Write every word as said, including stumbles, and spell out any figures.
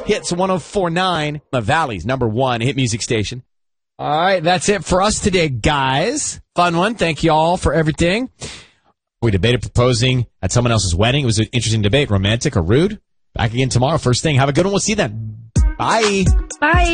Hits one oh four point nine, the Valley's number one hit music station. All right, that's it for us today, guys. Fun one. Thank you all for everything. We debated proposing at someone else's wedding. It was an interesting debate, romantic or rude. Back again tomorrow, first thing. Have a good one. We'll see you then. Bye. Bye.